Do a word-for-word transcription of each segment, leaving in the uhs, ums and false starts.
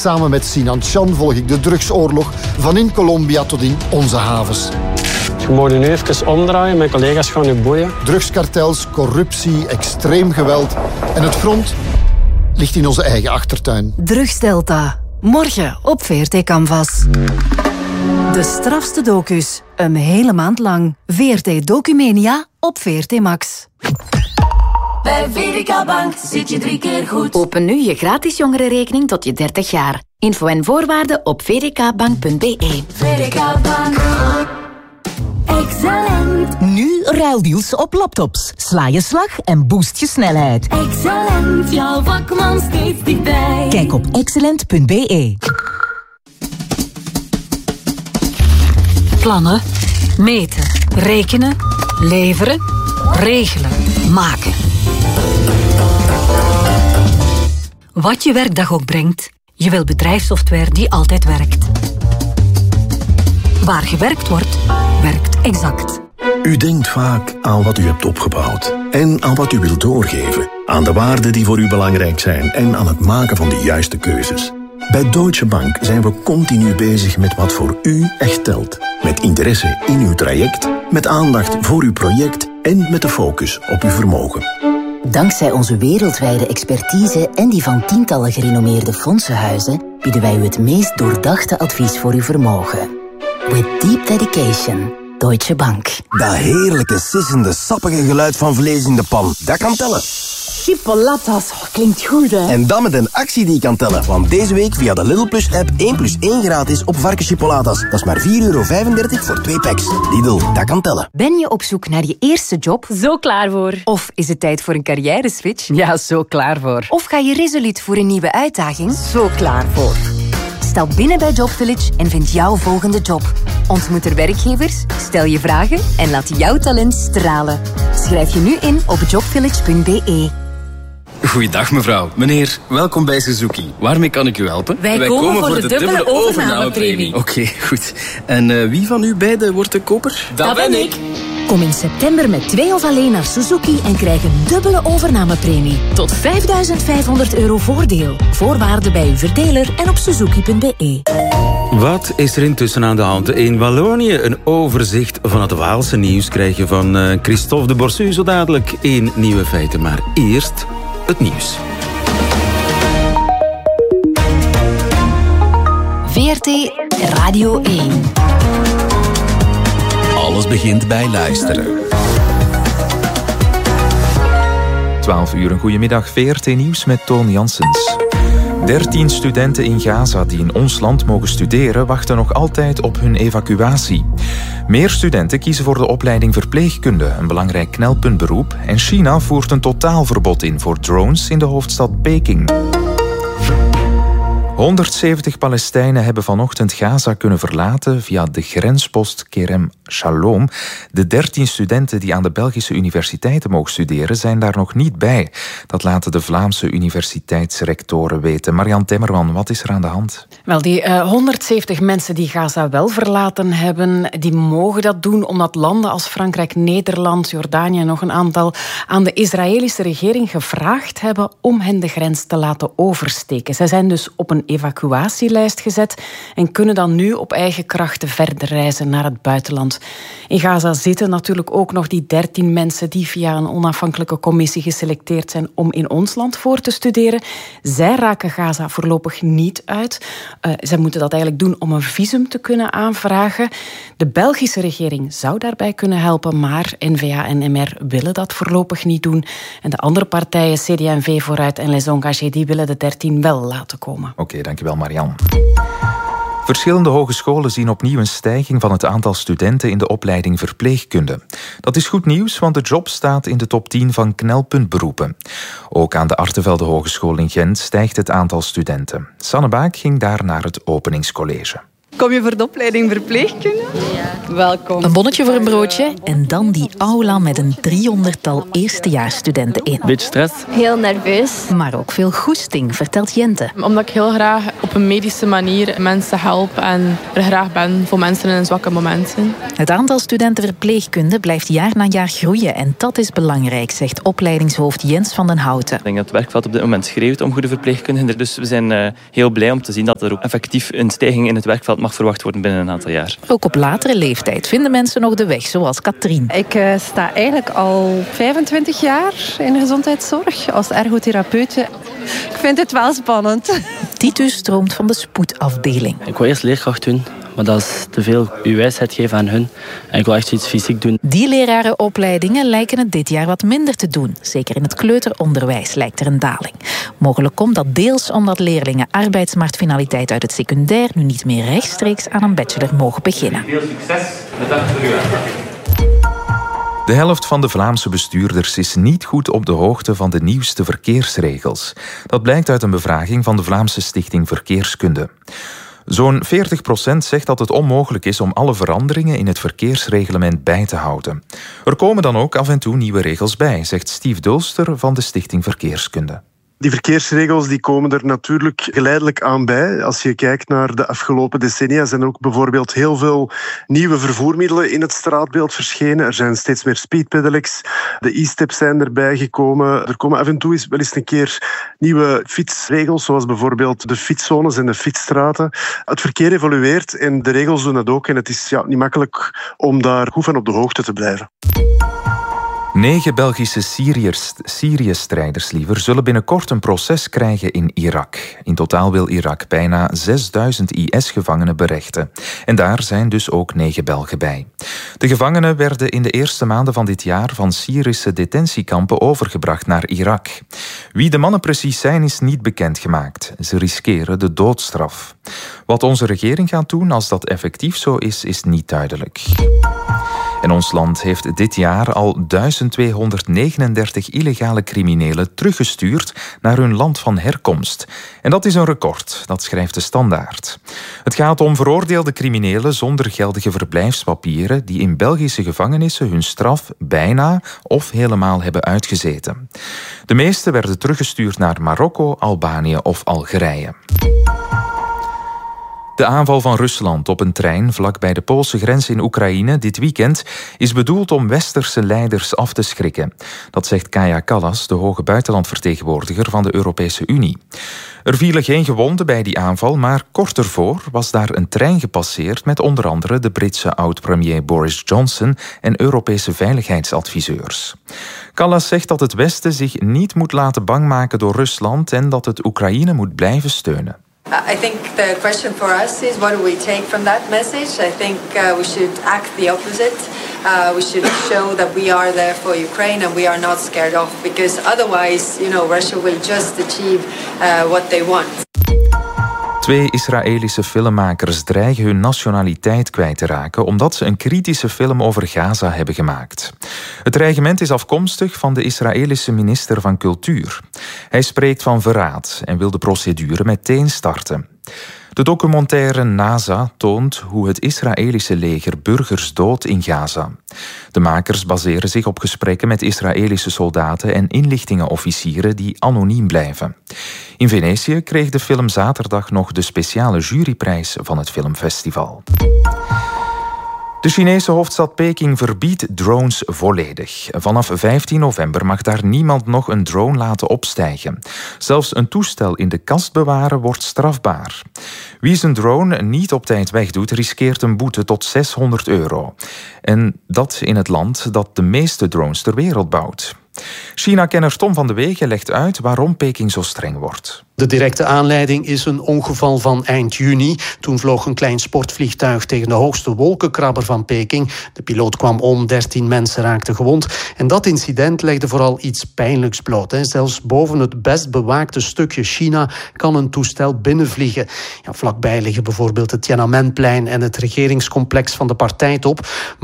Samen met Sinan Chan volg ik de drugsoorlog van in Colombia tot in onze havens. Je moet nu even omdraaien, mijn collega's gaan u boeien. Drugskartels, corruptie, extreem geweld en het front ligt in onze eigen achtertuin. Drugsdelta. Morgen op V R T Canvas. De strafste docus. Een hele maand lang. V R T Documania op V R T Max. Bij V D K Bank zit je drie keer goed. Open nu je gratis jongerenrekening tot je dertig jaar. Info en voorwaarden op v d k bank punt b e. V D K Bank. Excellent. Nu ruildeals op laptops. Sla je slag en boost je snelheid. Excellent. Jouw vakman steeds dichtbij. Kijk op excellent punt b e. Plannen, meten, rekenen, leveren, regelen, maken. Wat je werkdag ook brengt, je wil bedrijfssoftware die altijd werkt. Waar gewerkt wordt, werkt Exact. U denkt vaak aan wat u hebt opgebouwd en aan wat u wilt doorgeven. Aan de waarden die voor u belangrijk zijn en aan het maken van de juiste keuzes. Bij Deutsche Bank zijn we continu bezig met wat voor u echt telt. Met interesse in uw traject, met aandacht voor uw project en met de focus op uw vermogen. Dankzij onze wereldwijde expertise en die van tientallen gerenommeerde fondsenhuizen bieden wij u het meest doordachte advies voor uw vermogen. With deep dedication, Deutsche Bank. Dat heerlijke, sissende, sappige geluid van vlees in de pan, dat kan tellen. Chipolatas, oh, klinkt goed, hè? En dan met een actie die kan tellen. Want deze week via de Lidl Plus app één plus één gratis op varkenschipolatas. Dat is maar vier euro vijfendertig voor twee packs. Lidl, dat kan tellen. Ben je op zoek naar je eerste job? Zo klaar voor. Of is het tijd voor een carrière-switch? Ja, zo klaar voor. Of ga je resoluut voor een nieuwe uitdaging? Zo klaar voor. Stap binnen bij Job Village en vind jouw volgende job. Ontmoet er werkgevers, stel je vragen en laat jouw talent stralen. Schrijf je nu in op jobvillage punt b e. Goeiedag mevrouw. Meneer, welkom bij Suzuki. Waarmee kan ik u helpen? Wij, Wij komen, komen voor de, de dubbele, dubbele overnamepremie. Oké, okay, goed. En uh, wie van u beiden wordt de koper? Dat, dat ben ik. Kom in september met twee of alleen naar Suzuki en krijg een dubbele overnamepremie. Tot vijfduizend vijfhonderd euro voordeel. Voorwaarden bij uw verdeler en op suzuki punt b e. Wat is er intussen aan de hand in Wallonië? Een overzicht van het Waalse nieuws krijg je van uh, Christophe de Borsu zo dadelijk in Nieuwe Feiten. Maar eerst het nieuws. V R T Radio één. Alles begint bij luisteren. twaalf uur, een goedemiddag. V R T Nieuws met Toon Janssens. dertien studenten in Gaza die in ons land mogen studeren wachten nog altijd op hun evacuatie. Meer studenten kiezen voor de opleiding verpleegkunde, een belangrijk knelpuntberoep. En China voert een totaalverbod in voor drones in de hoofdstad Peking. honderdzeventig Palestijnen hebben vanochtend Gaza kunnen verlaten via de grenspost Kerem Shalom. De dertien studenten die aan de Belgische universiteiten mogen studeren zijn daar nog niet bij. Dat laten de Vlaamse universiteitsrectoren weten. Marianne Temmerman, wat is er aan de hand? Wel, die uh, honderdzeventig mensen die Gaza wel verlaten hebben, die mogen dat doen omdat landen als Frankrijk, Nederland, Jordanië en nog een aantal aan de Israëlische regering gevraagd hebben om hen de grens te laten oversteken. Zij zijn dus op een evacuatielijst gezet en kunnen dan nu op eigen krachten verder reizen naar het buitenland. In Gaza zitten natuurlijk ook nog die dertien mensen die via een onafhankelijke commissie geselecteerd zijn om in ons land voor te studeren. Zij raken Gaza voorlopig niet uit. Uh, zij moeten dat eigenlijk doen om een visum te kunnen aanvragen. De Belgische regering zou daarbij kunnen helpen, maar N V A en M R willen dat voorlopig niet doen. En de andere partijen, C D en V Vooruit en Les Engagés, die willen de dertien wel laten komen. Oké, okay, dankjewel Marianne. Verschillende hogescholen zien opnieuw een stijging van het aantal studenten in de opleiding verpleegkunde. Dat is goed nieuws, want de job staat in de top tien van knelpuntberoepen. Ook aan de Artevelde Hogeschool in Gent stijgt het aantal studenten. Sanne Baak ging daar naar het openingscollege. Kom je voor de opleiding verpleegkunde? Ja. Welkom. Een bonnetje voor een broodje en dan die aula met een driehonderdtal eerstejaarsstudenten in. Beetje stress. Heel nerveus. Maar ook veel goesting, vertelt Jente. Omdat ik heel graag op een medische manier mensen help en er graag ben voor mensen in zwakke momenten. Het aantal studenten verpleegkunde blijft jaar na jaar groeien en dat is belangrijk, zegt opleidingshoofd Jens van den Houten. Ik denk dat het werkveld op dit moment schreeuwt om goede verpleegkundigen. Dus we zijn uh, heel blij om te zien dat er ook effectief een stijging in het werkveld mag verwacht worden binnen een aantal jaar. Ook op latere leeftijd vinden mensen nog de weg, zoals Katrien. Ik uh, sta eigenlijk al vijfentwintig jaar in de gezondheidszorg als ergotherapeute. Ik vind het wel spannend. Titus stroomt van de spoedafdeling. Ik wil eerst leerkracht doen, maar dat is te veel uw wijsheid geven aan hun. En ik wil echt iets fysiek doen. Die lerarenopleidingen lijken het dit jaar wat minder te doen. Zeker in het kleuteronderwijs lijkt er een daling. Mogelijk komt dat deels omdat leerlingen arbeidsmarktfinaliteit uit het secundair nu niet meer rechtstreeks aan een bachelor mogen beginnen. Veel succes. Bedankt voor uw aandacht. De helft van de Vlaamse bestuurders is niet goed op de hoogte van de nieuwste verkeersregels. Dat blijkt uit een bevraging van de Vlaamse Stichting Verkeerskunde. Zo'n veertig procent zegt dat het onmogelijk is om alle veranderingen in het verkeersreglement bij te houden. Er komen dan ook af en toe nieuwe regels bij, zegt Steve Dulster van de Stichting Verkeerskunde. Die verkeersregels die komen er natuurlijk geleidelijk aan bij. Als je kijkt naar de afgelopen decennia zijn er ook bijvoorbeeld heel veel nieuwe vervoermiddelen in het straatbeeld verschenen. Er zijn steeds meer speedpedelecs. De e-steps zijn erbij gekomen. Er komen af en toe eens, wel eens een keer nieuwe fietsregels, zoals bijvoorbeeld de fietszones en de fietsstraten. Het verkeer evolueert en de regels doen dat ook. En het is ja, niet makkelijk om daar goed van op de hoogte te blijven. Negen Belgische Syriërs, Syrië-strijders liever zullen binnenkort een proces krijgen in Irak. In totaal wil Irak bijna zesduizend I S-gevangenen berechten. En daar zijn dus ook negen Belgen bij. De gevangenen werden in de eerste maanden van dit jaar van Syrische detentiekampen overgebracht naar Irak. Wie de mannen precies zijn is niet bekendgemaakt. Ze riskeren de doodstraf. Wat onze regering gaat doen als dat effectief zo is, is niet duidelijk. En ons land heeft dit jaar al duizend tweehonderdnegenendertig illegale criminelen teruggestuurd naar hun land van herkomst. En dat is een record, dat schrijft de Standaard. Het gaat om veroordeelde criminelen zonder geldige verblijfspapieren die in Belgische gevangenissen hun straf bijna of helemaal hebben uitgezeten. De meeste werden teruggestuurd naar Marokko, Albanië of Algerije. De aanval van Rusland op een trein vlak bij de Poolse grens in Oekraïne dit weekend is bedoeld om westerse leiders af te schrikken. Dat zegt Kaja Kallas, de hoge buitenlandvertegenwoordiger van de Europese Unie. Er vielen geen gewonden bij die aanval, maar kort ervoor was daar een trein gepasseerd met onder andere de Britse oud-premier Boris Johnson en Europese veiligheidsadviseurs. Kallas zegt dat het Westen zich niet moet laten bang maken door Rusland en dat het Oekraïne moet blijven steunen. I think the question for us is what do we take from that message? I think uh, we should act the opposite. Uh, we should show that we are there for Ukraine and we are not scared off, because otherwise, you know, Russia will just achieve uh, what they want. Twee Israëlische filmmakers dreigen hun nationaliteit kwijt te raken omdat ze een kritische film over Gaza hebben gemaakt. Het dreigement is afkomstig van de Israëlische minister van Cultuur. Hij spreekt van verraad en wil de procedure meteen starten. De documentaire NASA toont hoe het Israëlische leger burgers doodt in Gaza. De makers baseren zich op gesprekken met Israëlische soldaten en inlichtingenofficieren die anoniem blijven. In Venetië kreeg de film zaterdag nog de speciale juryprijs van het filmfestival. De Chinese hoofdstad Peking verbiedt drones volledig. Vanaf vijftien november mag daar niemand nog een drone laten opstijgen. Zelfs een toestel in de kast bewaren wordt strafbaar. Wie zijn drone niet op tijd wegdoet, riskeert een boete tot zeshonderd euro. En dat in het land dat de meeste drones ter wereld bouwt. China-kenner Tom van de Wegen legt uit waarom Peking zo streng wordt. De directe aanleiding is een ongeval van eind juni. Toen vloog een klein sportvliegtuig tegen de hoogste wolkenkrabber van Peking. De piloot kwam om, dertien mensen raakten gewond. En dat incident legde vooral iets pijnlijks bloot. Hè. Zelfs boven het best bewaakte stukje China kan een toestel binnenvliegen. Ja, vlakbij liggen bijvoorbeeld het Tiananmenplein en het regeringscomplex van de partijtop. Maar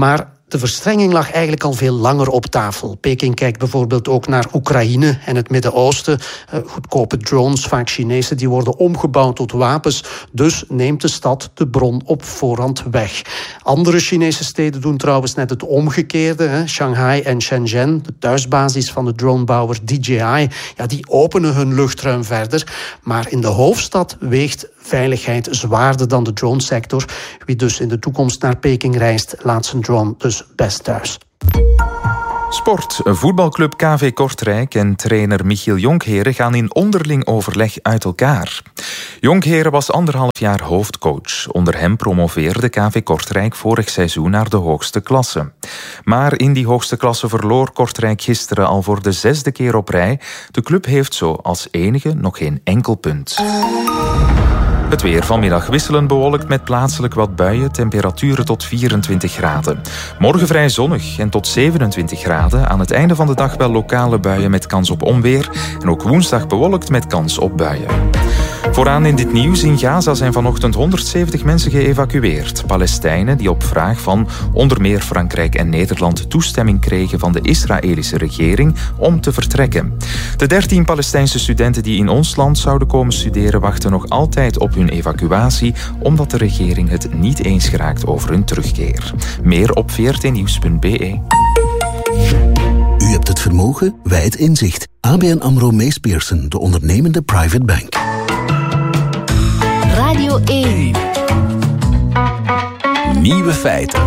De verstrenging lag eigenlijk al veel langer op tafel. Peking kijkt bijvoorbeeld ook naar Oekraïne en het Midden-Oosten. Uh, goedkope drones, vaak Chinezen, die worden omgebouwd tot wapens. Dus neemt de stad de bron op voorhand weg. Andere Chinese steden doen trouwens net het omgekeerde. Hè. Shanghai en Shenzhen, de thuisbasis van de dronebouwer D J I, ja, die openen hun luchtruim verder. Maar in de hoofdstad weegt veiligheid zwaarder dan de dronesector. Wie dus in de toekomst naar Peking reist, laat zijn drone dus best thuis. Sport. Voetbalclub K V Kortrijk en trainer Michiel Jonkheren gaan in onderling overleg uit elkaar. Jonkheren was anderhalf jaar hoofdcoach. Onder hem promoveerde K V Kortrijk vorig seizoen naar de hoogste klasse. Maar in die hoogste klasse verloor Kortrijk gisteren al voor de zesde keer op rij. De club heeft zo als enige nog geen enkel punt. Het weer vanmiddag wisselend bewolkt met plaatselijk wat buien, temperaturen tot vierentwintig graden. Morgen vrij zonnig en tot zevenentwintig graden. Aan het einde van de dag wel lokale buien met kans op onweer. En ook woensdag bewolkt met kans op buien. Vooraan in dit nieuws: in Gaza zijn vanochtend honderdzeventig mensen geëvacueerd. Palestijnen die op vraag van onder meer Frankrijk en Nederland toestemming kregen van de Israëlische regering om te vertrekken. De dertien Palestijnse studenten die in ons land zouden komen studeren wachten nog altijd op hun evacuatie, omdat de regering het niet eens geraakt over hun terugkeer. Meer op v r t nieuws punt b e. U hebt het vermogen, wij het inzicht. A B N AMRO Mees Pierson, de ondernemende private bank. Radio één. Nieuwe feiten.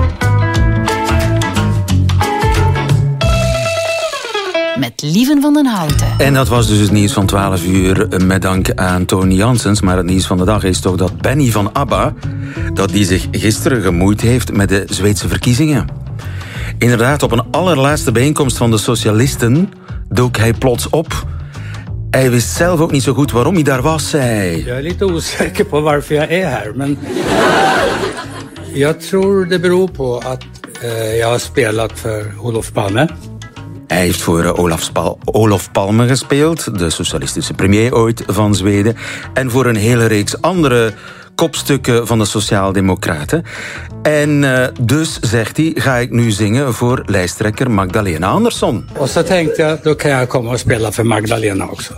Met Lieven van den Houten. En dat was dus het nieuws van twaalf uur met dank aan Tony Janssens. Maar het nieuws van de dag is toch dat Benny van ABBA, dat die zich gisteren gemoeid heeft met de Zweedse verkiezingen. Inderdaad, op een allerlaatste bijeenkomst van de socialisten dook hij plots op. Hij wist zelf ook niet zo goed waarom hij daar was, zei. Jag är lite osäker på varför jag är här, men jag tror det beror på att eh, jag har spelat för Olof Palme. Hij heeft voor uh, Olaf, Spal- Olof Palme gespeeld, de socialistische premier ooit van Zweden. En voor een hele reeks andere kopstukken van de Sociaaldemocraten. En uh, dus, zegt hij, ga ik nu zingen voor lijsttrekker Magdalena Andersson. Och så tänkte jag, då kan jag komma och spela för Magdalena också.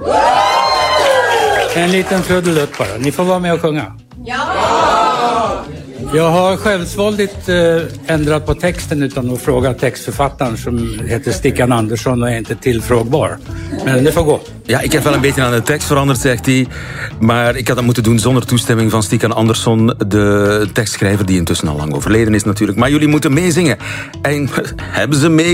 En liten trudelutt bara. Ni får vara med och sjunga. Ja! Jag har självsvåldigt eh, ändrat på texten utan att fråga textförfattaren som heter Stickan Andersson och är inte tillfrågbar. Men det får gå. Ja, ik heb wel een beetje aan de tekst veranderd, zegt hij. Maar ik had dat moeten doen zonder toestemming van Stickan Andersson, de tekstschrijver die intussen al lang overleden is natuurlijk. Maar jullie moeten meezingen. En hebben ze mee?